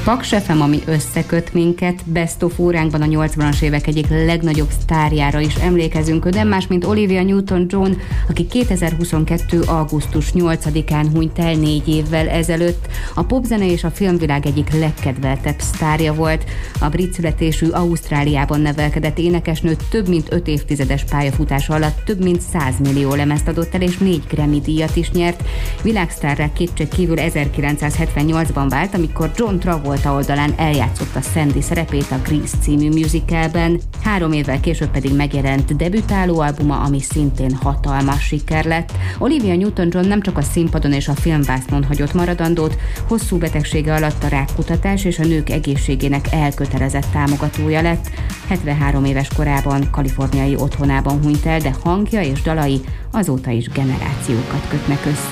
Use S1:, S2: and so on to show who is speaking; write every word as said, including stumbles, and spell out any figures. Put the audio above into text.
S1: Paks ef em, ami összeköt minket, Best of óránkban a nyolcvanas évek egyik legnagyobb sztárjára is emlékezünk, de más, mint Olivia Newton-John, aki kétezer-huszonkettő. augusztus nyolcadikán hunyt el négy évvel ezelőtt. A popzene és a filmvilág egyik legkedveltebb sztárja volt. A brit születésű Ausztráliában nevelkedett énekesnő több mint öt évtizedes pályafutása alatt több mint száz millió lemezt adott el, és négy Grammy díjat is nyert. Világsztárrá kétség kívül ezerkilencszázhetvennyolcban vált, amikor John Travolta oldalán eljátszotta Sandy szerepét a Grease című musicalben. Három évvel később pedig megjelent debütáló albuma, ami szintén hatalmas siker lett. Olivia Newton-John nem csak a színpadon és a filmvásznon hagyott maradandót, hosszú betegsége alatt a rákkutatás és a nők egészségének elkötelezett támogatója lett. hetvenhárom éves korában kaliforniai otthonában hunyt el, de hangja és dalai azóta is generációkat kötnek össze.